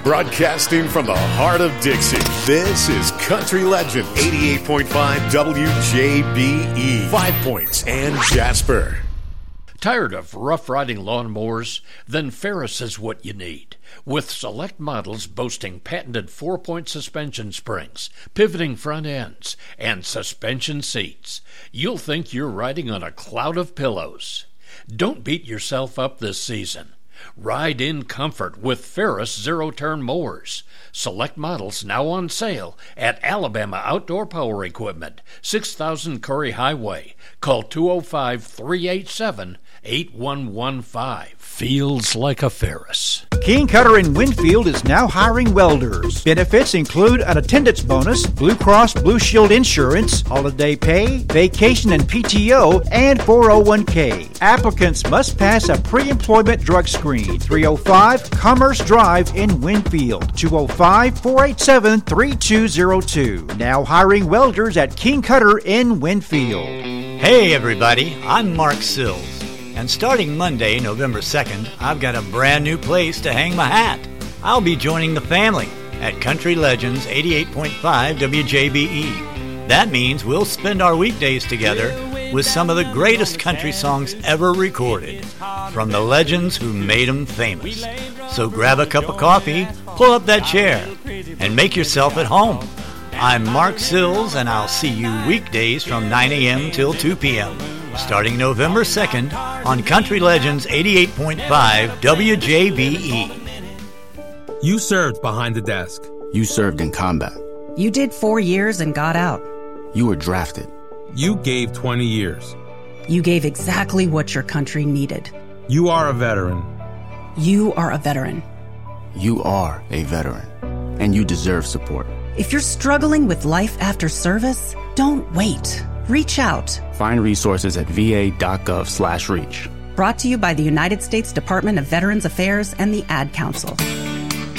Broadcasting from the heart of Dixie, this is Country Legend 88.5 WJBE, 5 Points and Jasper. Tired of rough-riding lawnmowers? Then Ferris is what you need. With select models boasting patented 4-point suspension springs, pivoting front ends, and suspension seats, you'll think you're riding on a cloud of pillows. Don't beat yourself up this season. Ride in comfort with Ferris zero-turn mowers. Select models now on sale at Alabama Outdoor Power Equipment, 6000 Curry Highway. Call 205-387-8115. Feels like a Ferris. King Cutter in Winfield is now hiring welders. Benefits include an attendance bonus, Blue Cross Blue Shield insurance, holiday pay, vacation and PTO, and 401k. Applicants must pass a pre-employment drug screen. 305 Commerce Drive in Winfield. 205-487-3202. Now hiring welders at King Cutter in Winfield. Hey everybody, I'm Mark Sills. And starting Monday, November 2nd, I've got a brand new place to hang my hat. I'll be joining the family at Country Legends 88.5 WJBE. That means we'll spend our weekdays together with some of the greatest country songs ever recorded, from the legends who made them famous. So grab a cup of coffee, pull up that chair, and make yourself at home. I'm Mark Sills, and I'll see you weekdays from 9 a.m. till 2 p.m., starting November 2nd on Country Legends 88.5 WJBE. You served behind the desk. You served in combat. You did 4 years and got out. You were drafted. You gave 20 years. You gave exactly what your country needed. You are a veteran. You are a veteran. You are a veteran, and you deserve support. If you're struggling with life after service, don't wait. Reach out. Find resources at va.gov/reach. Brought to you by the United States Department of Veterans Affairs and the Ad Council.